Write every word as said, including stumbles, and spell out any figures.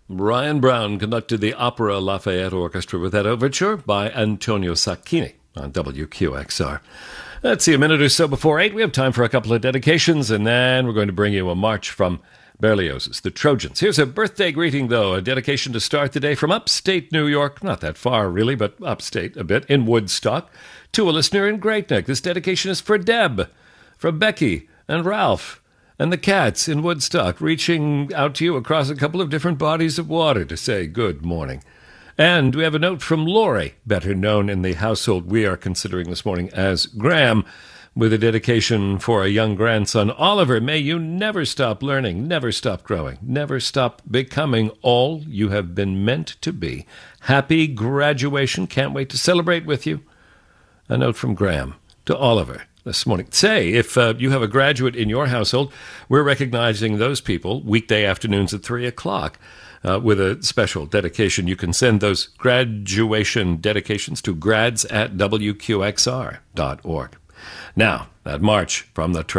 Ryan Brown conducted the Opera Lafayette Orchestra with that overture by Antonio Sacchini on W Q X R. Let's see, a minute or so before eight, we have time for a couple of dedications, and then we're going to bring you a march from Berlioz's The Trojans. Here's a birthday greeting, though, a dedication to start the day from upstate New York, not that far, really, but upstate a bit, in Woodstock, to a listener in Great Neck. This dedication is for Deb, from Becky and Ralph and the cats in Woodstock, reaching out to you across a couple of different bodies of water to say good morning. And we have a note from Lori, better known in the household we are considering this morning as Graham, with a dedication for a young grandson. Oliver, may you never stop learning, never stop growing, never stop becoming all you have been meant to be. Happy graduation. Can't wait to celebrate with you. A note from Graham to Oliver this morning. Say, if uh, you have a graduate in your household, we're recognizing those people weekday afternoons at three o'clock uh, with a special dedication. You can send those graduation dedications to grads at W Q X R dot org. Now, that march from the